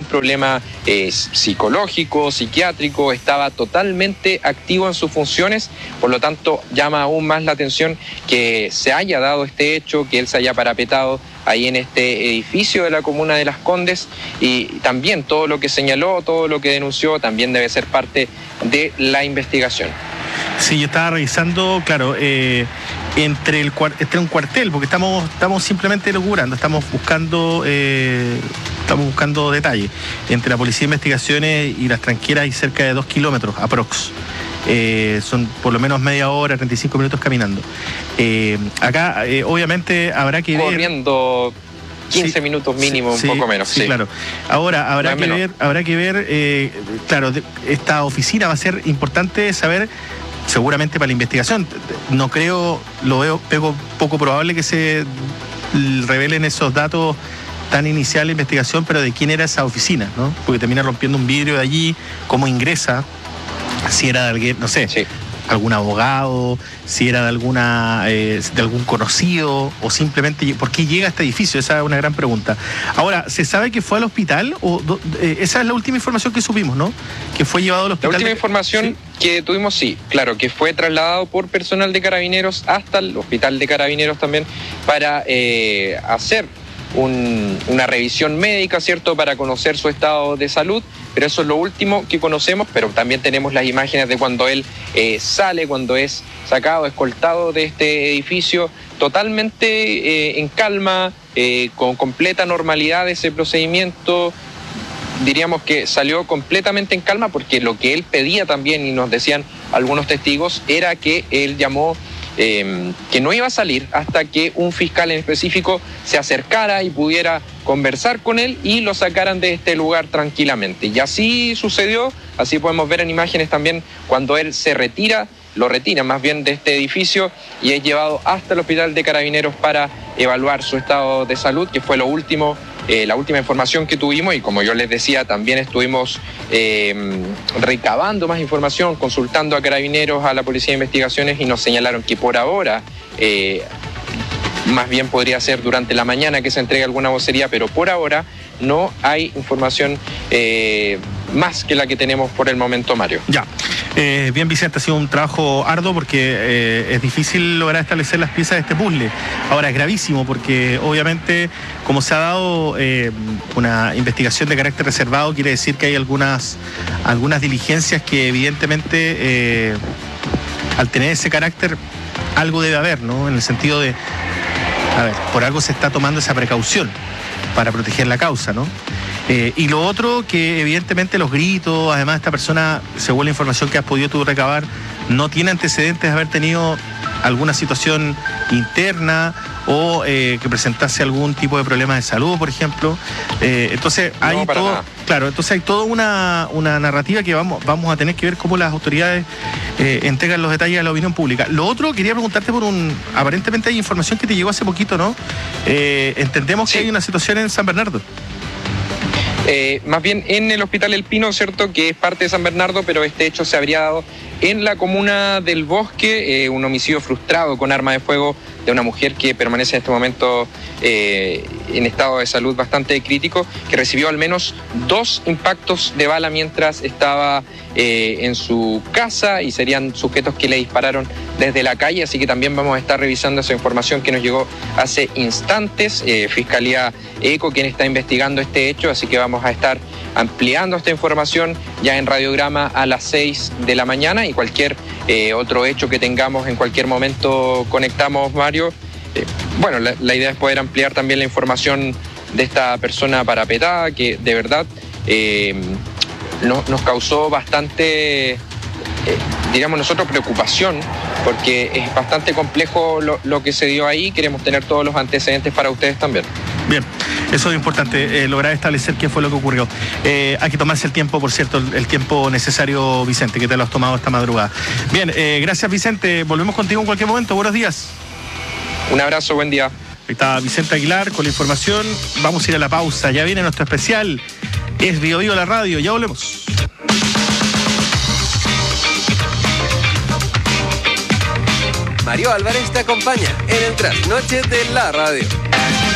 problema psicológico, psiquiátrico, estaba totalmente activo en sus funciones, por lo tanto llama aún más la atención que se haya dado este hecho, que él se haya parapetado ahí en este edificio de la comuna de Las Condes, y también todo lo que señaló, todo lo que denunció, también debe ser parte de la investigación. Sí, yo estaba revisando, claro, entre un cuartel, porque estamos simplemente locurando, estamos buscando detalles. Entre la Policía de Investigaciones y Las Tranqueras hay cerca de 2 kilómetros, aprox. Son por lo menos media hora, 35 minutos caminando. Acá, obviamente, habrá que ver... Corriendo 15 sí, minutos mínimo, sí, un poco menos. Sí, claro. Ahora, habrá que ver, claro, esta oficina va a ser importante saber, seguramente para la investigación. No creo, veo poco probable que se revelen esos datos tan inicial de investigación, pero de quién era esa oficina, ¿no? Porque termina rompiendo un vidrio de allí, cómo ingresa, si era de alguien, no sé, algún abogado, si era de algún conocido, o simplemente por qué llega a este edificio. Esa es una gran pregunta. Ahora, ¿se sabe que fue al hospital? Esa es la última información que supimos, ¿no? Que fue llevado al hospital. La última información que tuvimos, sí, claro, que fue trasladado por personal de Carabineros hasta el hospital de Carabineros también para hacer una revisión médica, ¿cierto?, para conocer su estado de salud, pero eso es lo último que conocemos, pero también tenemos las imágenes de cuando él sale, cuando es sacado, escoltado de este edificio, totalmente en calma, con completa normalidad de ese procedimiento. Diríamos que salió completamente en calma, porque lo que él pedía también, y nos decían algunos testigos, era que él llamó que no iba a salir hasta que un fiscal en específico se acercara y pudiera conversar con él y lo sacaran de este lugar tranquilamente. Y así sucedió, así podemos ver en imágenes también cuando él lo retira más bien de este edificio y es llevado hasta el hospital de Carabineros para evaluar su estado de salud, que fue la última información que tuvimos, y como yo les decía, también estuvimos recabando más información, consultando a Carabineros, a la Policía de Investigaciones, y nos señalaron que por ahora, más bien podría ser durante la mañana que se entregue alguna vocería, pero por ahora no hay información más que la que tenemos por el momento, Mario. Ya. Bien, Vicente, ha sido un trabajo arduo porque es difícil lograr establecer las piezas de este puzzle. Ahora, es gravísimo porque obviamente, como se ha dado una investigación de carácter reservado, quiere decir que hay algunas diligencias que evidentemente, al tener ese carácter, algo debe haber, ¿no? En el sentido de, por algo se está tomando esa precaución para proteger la causa, ¿no? Y lo otro, que evidentemente los gritos, además esta persona, según la información que has podido tú recabar, no tiene antecedentes de haber tenido alguna situación interna o que presentase algún tipo de problema de salud, por ejemplo. Entonces hay entonces hay toda una narrativa que vamos a tener que ver cómo las autoridades entregan los detalles a la opinión pública. Lo otro, quería preguntarte aparentemente hay información que te llegó hace poquito, ¿no? Entendemos que hay una situación en San Bernardo. Más bien en el Hospital El Pino, ¿cierto?, que es parte de San Bernardo, pero este hecho se habría dado en la comuna del Bosque, un homicidio frustrado con arma de fuego de una mujer que permanece en este momento en estado de salud bastante crítico, que recibió al menos 2 impactos de bala mientras estaba en su casa, y serían sujetos que le dispararon desde la calle, así que también vamos a estar revisando esa información que nos llegó hace instantes. Fiscalía ECO quien está investigando este hecho, así que vamos a estar ampliando esta información ya en Radiograma a las 6 de la mañana, y cualquier otro hecho que tengamos en cualquier momento conectamos, Mario. Bueno, la idea es poder ampliar también la información de esta persona parapetada, que de verdad nos causó bastante, digamos nosotros, preocupación, porque es bastante complejo lo que se dio ahí. Queremos tener todos los antecedentes para ustedes también. Bien, eso es importante, lograr establecer qué fue lo que ocurrió. Hay que tomarse el tiempo, por cierto, el tiempo necesario, Vicente, que te lo has tomado esta madrugada. Bien, gracias, Vicente. Volvemos contigo en cualquier momento. Buenos días. Un abrazo, buen día. Ahí está Vicente Aguilar con la información. Vamos a ir a la pausa. Ya viene nuestro especial. Es Bio Bio la radio. Ya volvemos. Mario Álvarez te acompaña en el trasnoche de la radio.